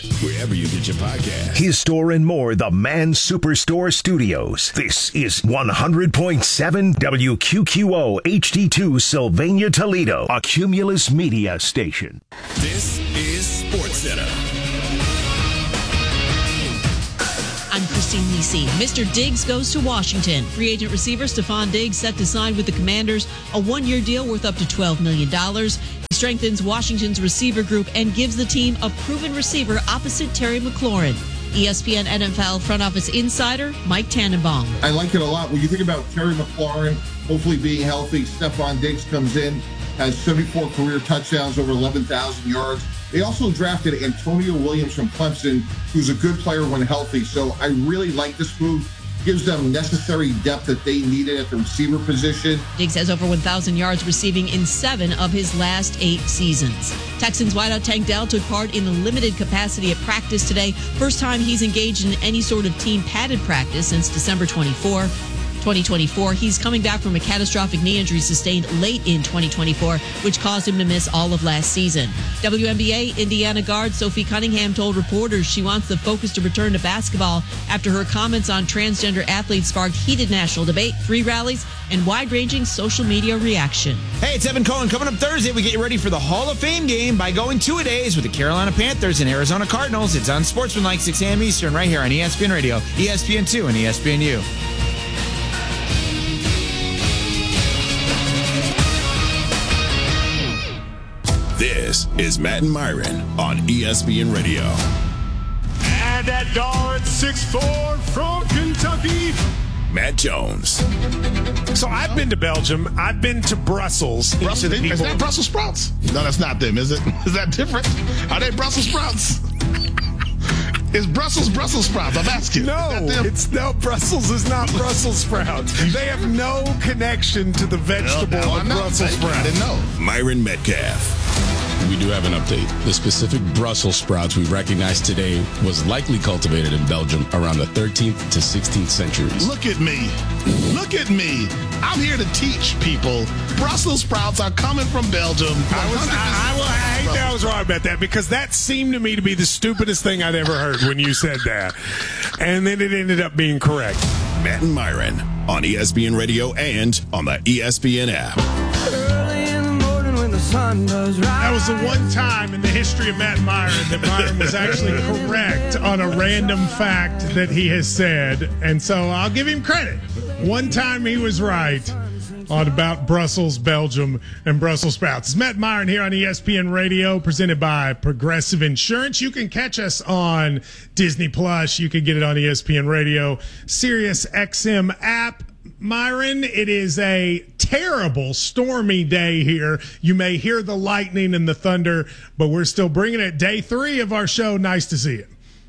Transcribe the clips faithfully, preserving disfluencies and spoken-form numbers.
wherever you get your podcast. His Store and More, the Man Superstore Studios. This is one hundred point seven W Q Q O H D two Sylvania, Toledo, a Cumulus Media station. This is SportsCenter. I'm Christine Lisi. Mister Diggs goes to Washington. Free agent receiver Stephon Diggs set to sign with the Commanders, a one-year deal worth up to twelve million dollars. He strengthens Washington's receiver group and gives the team a proven receiver opposite Terry McLaurin. E S P N N F L front office insider Mike Tannenbaum. I like it a lot. When you think about Terry McLaurin hopefully being healthy, Stephon Diggs comes in, has seventy-four career touchdowns, over eleven thousand yards. They also drafted Antonio Williams from Clemson, who's a good player when healthy. So I really like this move. Gives them necessary depth that they needed at the receiver position. Diggs has over one thousand yards receiving in seven of his last eight seasons. Texans wideout Tank Dell took part in a limited capacity at practice today. First time he's engaged in any sort of team padded practice since December twenty-fourth. twenty twenty-four. He's coming back from a catastrophic knee injury sustained late in twenty twenty-four, which caused him to miss all of last season. W N B A Indiana guard Sophie Cunningham told reporters she wants the focus to return to basketball after her comments on transgender athletes sparked heated national debate, three rallies, and wide-ranging social media reaction. Hey, it's Evan Cohen. Coming up Thursday, we get you ready for the Hall of Fame game by going two-a-days with the Carolina Panthers and Arizona Cardinals. It's on Sportsmanlike, six a.m. Eastern, right here on E S P N Radio, E S P N two, and E S P N U. This is Matt and Myron on E S P N Radio. And that guard, six foot four from Kentucky, Matt Jones. So I've been to Belgium. I've been to Brussels. Brussels, People- is that Brussels sprouts? No, that's not them, is it? Is that different? Are they Brussels sprouts? Is Brussels Brussels sprouts? I'm asking. No, it's no, Brussels is not Brussels sprouts. They have no connection to the vegetable Well, of I know. Brussels I sprouts. didn't know. Myron Metcalf. We do have an update. The specific Brussels sprouts we recognize today was likely cultivated in Belgium around the thirteenth to sixteenth centuries. Look at me. Look at me. I'm here to teach people. Brussels sprouts are coming from Belgium. I was, I, I, will- I hate that I was wrong about that because that seemed to me to be the stupidest thing I'd ever heard when you said that. And then it ended up being correct. Matt and Myron on E S P N Radio and on the E S P N app. That was the one time in the history of Matt Myron that Myron was actually correct on a random fact that he has said. And so I'll give him credit. One time he was right on about Brussels, Belgium, and Brussels sprouts. It's Matt Myron here on E S P N Radio, presented by Progressive Insurance. You can catch us on Disney Plus. You can get it on E S P N Radio, Sirius X M app. Myron, it is a terrible, stormy day here. You may hear the lightning and the thunder, but we're still bringing it. Day three of our show. Nice to see it.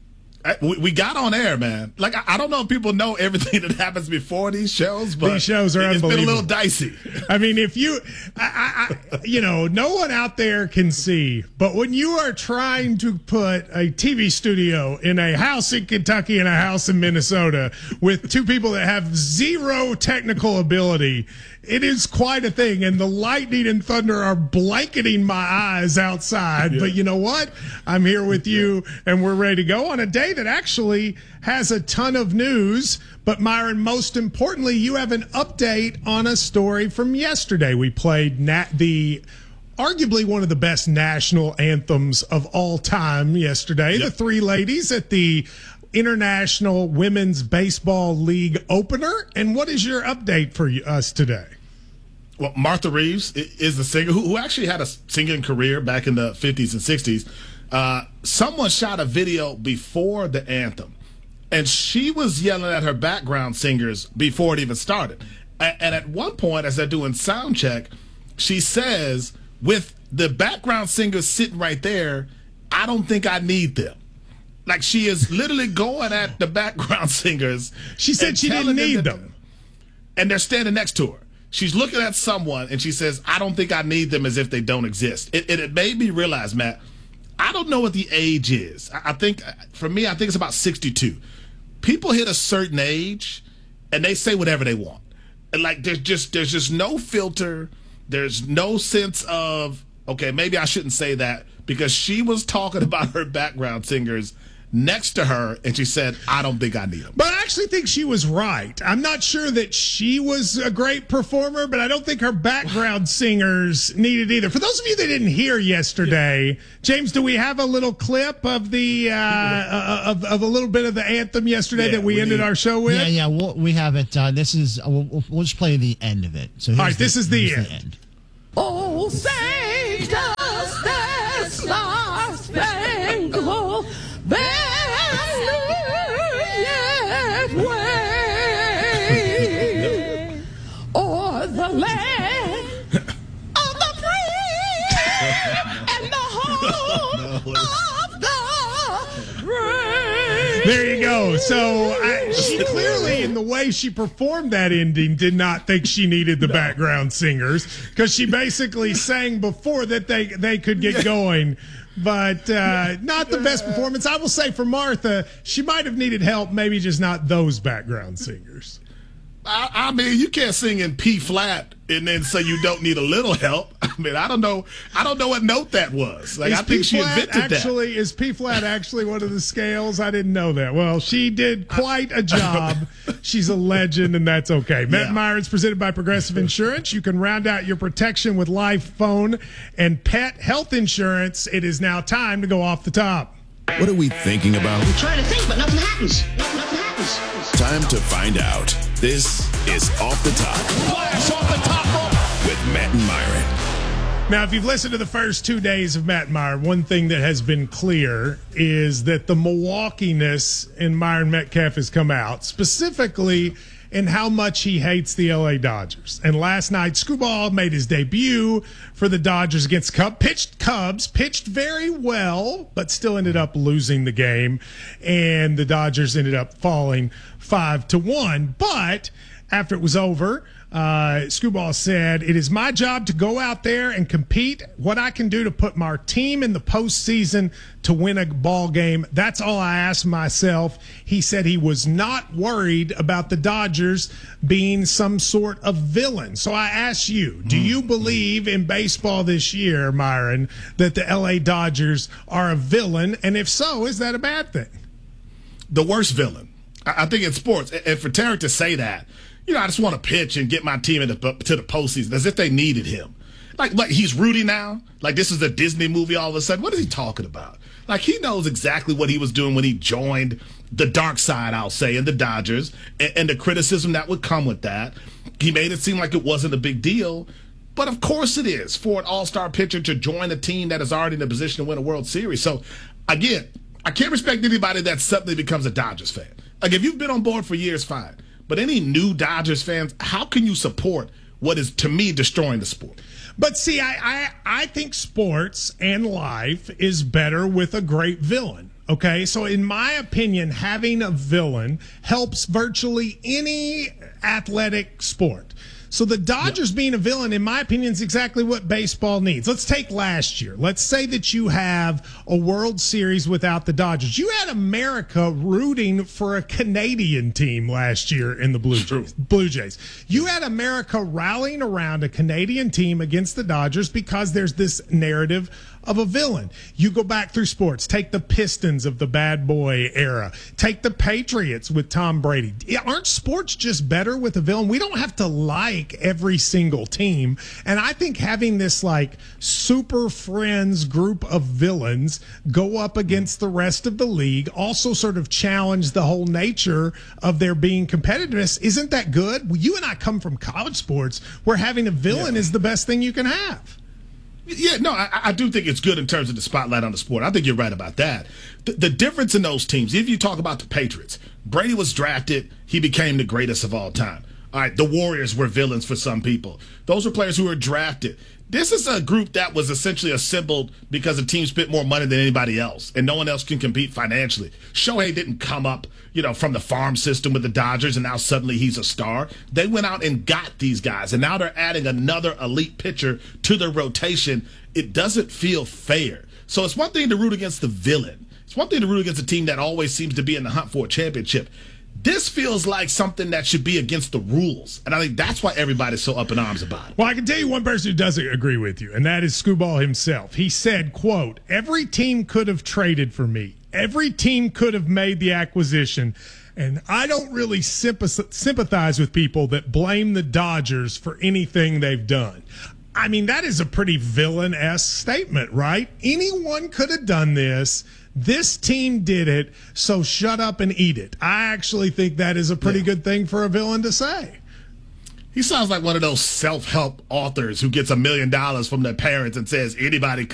We, we got on air, man. Like, I, I don't know if people know everything that happens before these shows, but These shows are it's been a unbelievable. little dicey. I mean, if you, I, I, I, you know, no one out there can see, but when you are trying to put a T V studio in a house in Kentucky and a house in Minnesota with two people that have zero technical ability, it is quite a thing. And the lightning and thunder are blanketing my eyes outside. Yeah. But you know what? I'm here with you, and we're ready to go on a day that actually has a ton of news. But Myron, most importantly, you have an update on a story from yesterday. We played nat- the arguably one of the best national anthems of all time yesterday. Yep. The three ladies at the International Women's Baseball League opener. And what is your update for us today? Well, Martha Reeves is the singer who, who actually had a singing career back in the fifties and sixties. Uh, someone shot a video before the anthem, and she was yelling at her background singers before it even started. And, and at one point, as they're doing sound check, she says, with the background singers sitting right there, I don't think I need them. Like, she is literally going at the background singers. She said she didn't need them. them. And they're standing next to her. She's looking at someone, and she says, I don't think I need them, as if they don't exist. It, it, it made me realize, Matt, I don't know what the age is. I, I think, for me, I think it's about sixty-two. People hit a certain age, and they say whatever they want. And, like, there's just there's just no filter. There's no sense of, okay, maybe I shouldn't say that because she was talking about her background singers next to her, and she said, I don't think I need them. But I actually think she was right. I'm not sure that she was a great performer, but I don't think her background singers needed either. For those of you that didn't hear yesterday, James, do we have a little clip of the uh, of, of a little bit of the anthem yesterday yeah, that we, we ended need. our show with? Yeah, yeah, we'll, we have it. Uh, this is we'll, we'll just play the end of it. So all right, the, this is the end. the end. Oh, say does that star spangled banner yet wave o'er the land of the free and the home of the brave? There you go. So I, she clearly, in the way she performed that ending, did not think she needed the no. background singers, because she basically sang before that they, they could get going. But uh, not the best performance. I will say for Martha, she might have needed help, maybe just not those background singers. I, I mean, you can't sing in P flat and then say you don't need a little help. I mean, I don't know. I don't know what note that was. Like, is I think P she invented actually, that. Is P flat actually one of the scales? I didn't know that. Well, she did quite a job. She's a legend, and that's okay. Matt yeah. Myron's presented by Progressive Insurance. You can round out your protection with life, phone, and pet health insurance. It is now time to go off the top. What are we thinking about? I'm trying to think, but nothing happens. Nothing happens. Time to find out. This is Off the Top. Flash off the top rope with Matt and Myron. Now, if you've listened to the first two days of Matt and Myron, one thing that has been clear is that the Milwaukee-ness in Myron Metcalf has come out, specifically in how much he hates the L A Dodgers. And last night, Screwball made his debut for the Dodgers against Cubs. Pitched Cubs, pitched very well, but still ended up losing the game. And the Dodgers ended up falling five to one. But after it was over, uh, Screwball said, "It is my job to go out there and compete. What I can do to put my team in the postseason to win a ball game, that's all I ask myself." He said he was not worried about the Dodgers being some sort of villain. So I ask you, do you believe in baseball this year, Myron, that the L A Dodgers are a villain? And if so, is that a bad thing? The worst villain. I think in sports, and for Tarek to say that, you know, I just want to pitch and get my team into, to the postseason as if they needed him. Like, like he's Rudy now. Like this is a Disney movie all of a sudden. What is he talking about? Like he knows exactly what he was doing when he joined the dark side, I'll say, in the Dodgers, and, and the criticism that would come with that. He made it seem like it wasn't a big deal. But of course it is for an all-star pitcher to join a team that is already in a position to win a World Series. So, again, I can't respect anybody that suddenly becomes a Dodgers fan. Like, if you've been on board for years, fine. But any new Dodgers fans, how can you support what is, to me, destroying the sport? But see, I, I, I think sports and life is better with a great villain. Okay, so in my opinion, having a villain helps virtually any athletic sport. So the Dodgers yeah. being a villain, in my opinion, is exactly what baseball needs. Let's take last year. Let's say that you have a World Series without the Dodgers. You had America rooting for a Canadian team last year in the Blue Jays. Blue Jays. You had America rallying around a Canadian team against the Dodgers because there's this narrative of a villain. You go back through sports. Take the Pistons of the bad boy era. Take the Patriots with Tom Brady. Aren't sports just better with a villain? We don't have to like every single team. And I think having this like super friends group of villains go up against the rest of the league also sort of challenge the whole nature of there being competitiveness. Isn't that good? Well, you and I come from college sports where having a villain yeah. is the best thing you can have. Yeah, no, I, I do think it's good in terms of the spotlight on the sport. I think you're right about that. The, the difference in those teams, if you talk about the Patriots, Brady was drafted, he became the greatest of all time. All right, the Warriors were villains for some people. Those were players who were drafted. This is a group that was essentially assembled because the team spent more money than anybody else, and no one else can compete financially. Shohei didn't come up, you know, from the farm system with the Dodgers, and now suddenly he's a star. They went out and got these guys, and now they're adding another elite pitcher to their rotation. It doesn't feel fair. So it's one thing to root against the villain. It's one thing to root against a team that always seems to be in the hunt for a championship. This feels like something that should be against the rules. And I think that's why everybody's so up in arms about it. Well, I can tell you one person who doesn't agree with you, and that is Scooball himself. He said, quote, every team could have traded for me. Every team could have made the acquisition. And I don't really sympathize with people that blame the Dodgers for anything they've done. I mean, that is a pretty villain-esque statement, right? Anyone could have done this. This team did it, so shut up and eat it. I actually think that is a pretty yeah. good thing for a villain to say. He sounds like one of those self-help authors who gets a million dollars from their parents and says anybody could.